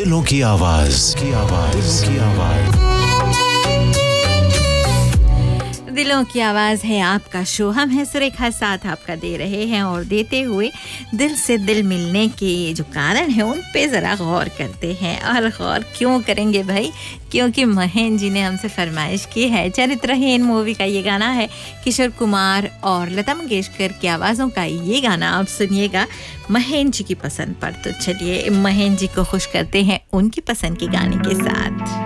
दिलों की आवाज दिलों की आवाज़ है आपका शो। हम हैं सुरेखा, साथ आपका दे रहे हैं और देते हुए दिल से दिल मिलने के जो कारण हैं उन पे ज़रा गौर करते हैं। और गौर क्यों करेंगे भाई? क्योंकि महेंद्र जी ने हमसे फरमाइश की है। चरित्रहीन मूवी का ये गाना है, किशोर कुमार और लता मंगेशकर की आवाज़ों का ये गाना आप सुनिएगा महेंद्र जी की पसंद पर। तो चलिए महेंद्र जी को खुश करते हैं उनकी पसंद के गाने के साथ।